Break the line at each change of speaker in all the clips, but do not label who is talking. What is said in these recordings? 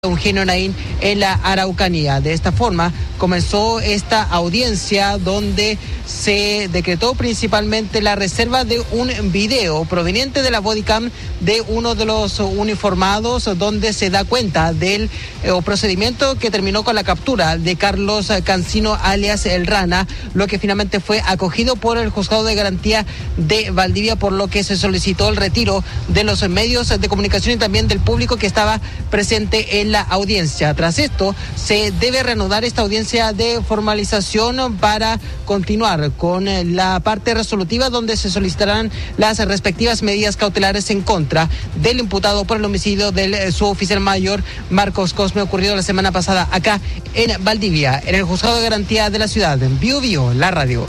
Eugenio Naín en la Araucanía. De esta forma comenzó esta audiencia donde se decretó principalmente la reserva de un video proveniente de la bodycam de uno de los uniformados, donde se da cuenta del procedimiento que terminó con la captura de Carlos Cancino alias El Rana, lo que finalmente fue acogido por el Juzgado de Garantía de Valdivia, por lo que se solicitó el retiro de los medios de comunicación y también del público que estaba presente en la audiencia. Tras esto, se debe reanudar esta audiencia de formalización para continuar con la parte resolutiva, donde se solicitarán las respectivas medidas cautelares en contra del imputado por el homicidio del suboficial mayor Marcos Cosme, ocurrido la semana pasada acá en Valdivia, en el Juzgado de Garantía de la ciudad. Bio Bio, la radio.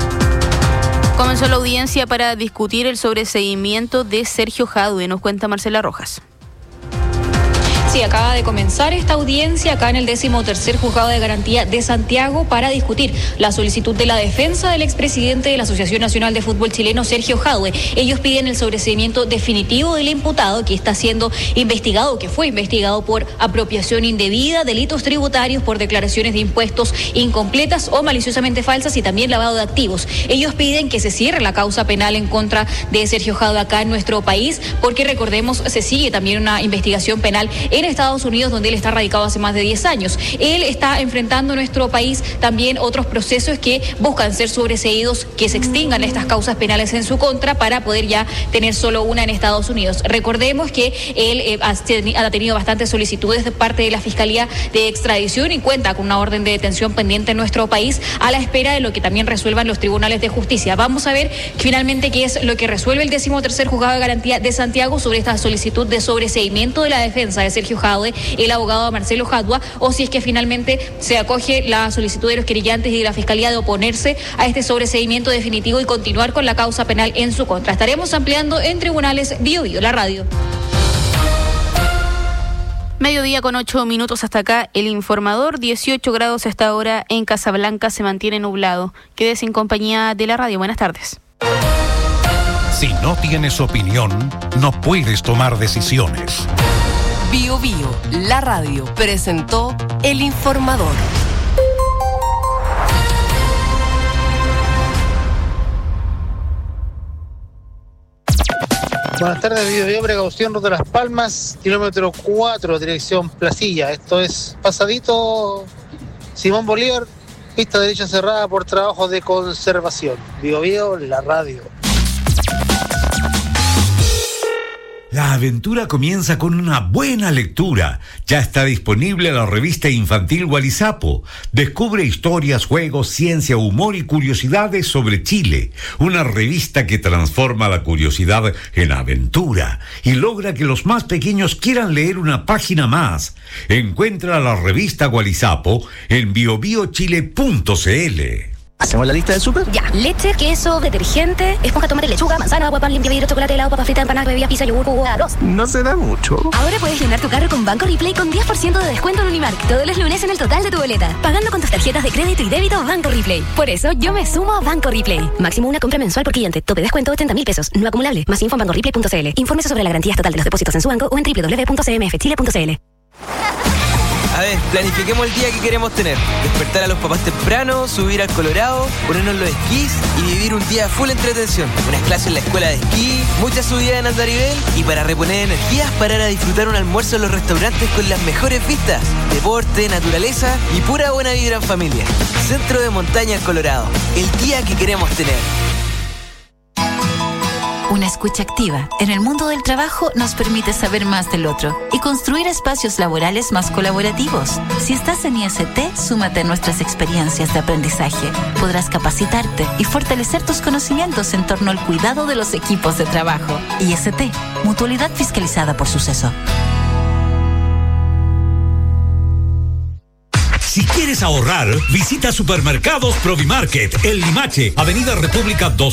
Comenzó la audiencia para discutir el sobreseimiento de Sergio Jadue, nos cuenta Marcela Rojas.
Sí, acaba de comenzar esta audiencia acá en el 13º Juzgado de Garantía de Santiago para discutir la solicitud de la defensa del expresidente de la Asociación Nacional de Fútbol Chileno, Sergio Jadue. Ellos piden el sobreseimiento definitivo del imputado, que está siendo investigado, que fue investigado por apropiación indebida, delitos tributarios por declaraciones de impuestos incompletas o maliciosamente falsas y también lavado de activos. Ellos piden que se cierre la causa penal en contra de Sergio Jadue acá en nuestro país, porque recordemos, se sigue también una investigación penal en Estados Unidos, donde él está radicado hace más de 10 años. Él está enfrentando en nuestro país también otros procesos que buscan ser sobreseídos, que se extingan estas causas penales en su contra para poder ya tener solo una en Estados Unidos. Recordemos que él ha tenido bastantes solicitudes de parte de la Fiscalía de Extradición y cuenta con una orden de detención pendiente en nuestro país a la espera de lo que también resuelvan los tribunales de justicia. Vamos a ver finalmente qué es lo que resuelve el 13º Juzgado de Garantía de Santiago sobre esta solicitud de sobreseimiento de la defensa de Sergio Jadue, el abogado Marcelo Jadua, o si es que finalmente se acoge la solicitud de los querellantes y de la Fiscalía de oponerse a este sobreseimiento definitivo y continuar con la causa penal en su contra. Estaremos ampliando en tribunales. Bio Bio, la radio.
Mediodía con 8 minutos hasta acá, el informador, 18 grados a esta hora en Casablanca, se mantiene nublado. Quédese en compañía de la radio. Buenas tardes.
Si no tienes opinión, no puedes tomar decisiones.
Bio Bio, la radio, presentó El Informador.
Buenas tardes, Bio Bio, precaución, ruta Las Palmas, kilómetro 4, dirección Placilla. Esto es pasadito Simón Bolívar, pista derecha cerrada por trabajos de conservación. Bio Bio, la radio.
La aventura comienza con una buena lectura. Ya está disponible la revista infantil Gualizapo. Descubre historias, juegos, ciencia, humor y curiosidades sobre Chile. Una revista que transforma la curiosidad en aventura y logra que los más pequeños quieran leer una página más. Encuentra la revista Gualizapo en biobiochile.cl.
¿Hacemos la lista del súper?
Ya. Leche, queso, detergente, esponja, tomate, lechuga, manzana, agua, pan, limpia vidrio, chocolate, helado, papa frita, empanada, bebida, pizza, yogur, jugo, arroz.
No se da mucho.
Ahora puedes llenar tu carro con Banco Replay con 10% de descuento en Unimark todos los lunes en el total de tu boleta, pagando con tus tarjetas de crédito y débito Banco Replay. Por eso yo me sumo a Banco Replay. Máximo una compra mensual por cliente. Tope descuento 80.000 pesos. No acumulable. Más info en bancoreplay.cl. Infórmese sobre la garantía estatal de los depósitos en su banco o en www.cmfchile.cl.
A ver, planifiquemos el día que queremos tener. Despertar a los papás temprano, subir al Colorado, ponernos los esquís y vivir un día full entretención. Unas clases en la escuela de esquí, muchas subidas en andarivel y para reponer energías, parar a disfrutar un almuerzo en los restaurantes con las mejores vistas. Deporte, naturaleza y pura buena vibra en familia. Centro de Montaña El Colorado. El día que queremos tener.
Una escucha activa en el mundo del trabajo nos permite saber más del otro y construir espacios laborales más colaborativos. Si estás en IST, súmate a nuestras experiencias de aprendizaje. Podrás capacitarte y fortalecer tus conocimientos en torno al cuidado de los equipos de trabajo. IST, Mutualidad Fiscalizada por Suceso.
Si quieres ahorrar, visita Supermercados Provimarket, El Limache, Avenida República 2.